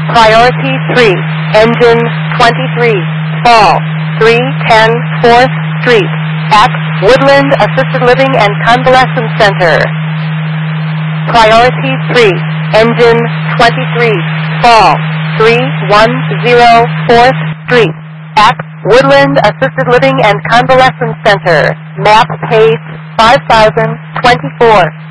Priority 3, engine 23, fall 310 4th Street, at Woodland Assisted Living and Convalescent Center. Priority 3, engine 23, fall 310 4th Street, at Woodland Assisted Living and Convalescent Center. Map page 5024.